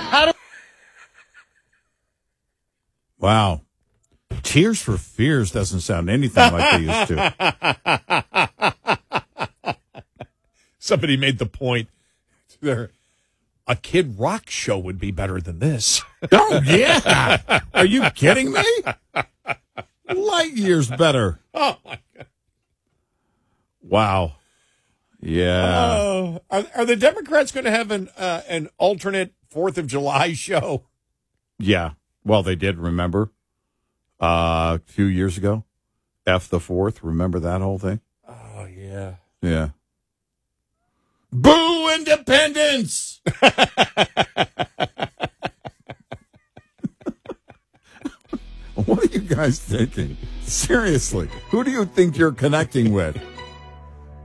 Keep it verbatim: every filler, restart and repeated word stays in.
How do- Wow. Tears for Fears doesn't sound anything like they used to. Somebody made the point there. A Kid Rock show would be better than this. Oh, yeah. Are you kidding me? Light years better. Oh, my God. Wow. Yeah. Uh, are, are the Democrats going to have an uh, an alternate Fourth of July show? Yeah. Well, they did, remember? Uh, a few years ago. F the fourth. Remember that whole thing? Oh, yeah. Yeah. Boo independence! What are you guys thinking? Seriously, who do you think you're connecting with?